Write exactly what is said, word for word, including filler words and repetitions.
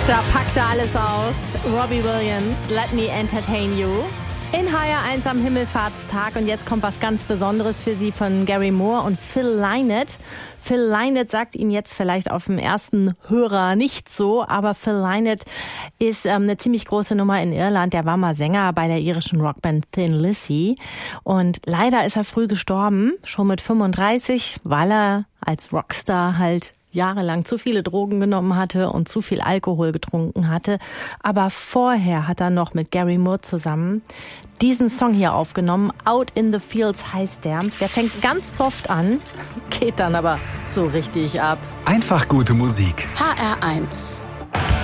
Da packt er alles aus. Robbie Williams, Let Me Entertain You. In H R eins am Himmelfahrtstag. Und jetzt kommt was ganz Besonderes für Sie von Gary Moore und Phil Lynott. Phil Lynott sagt Ihnen jetzt vielleicht auf dem ersten Hörer nicht so, aber Phil Lynott ist ähm, eine ziemlich große Nummer in Irland. Der war mal Sänger bei der irischen Rockband Thin Lizzy. Und leider ist er früh gestorben, schon mit fünfunddreißig, weil er als Rockstar halt jahrelang zu viele Drogen genommen hatte und zu viel Alkohol getrunken hatte. Aber vorher hat er noch mit Gary Moore zusammen diesen Song hier aufgenommen. Out in the Fields heißt der. Der fängt ganz soft an, geht dann aber so richtig ab. Einfach gute Musik. H R eins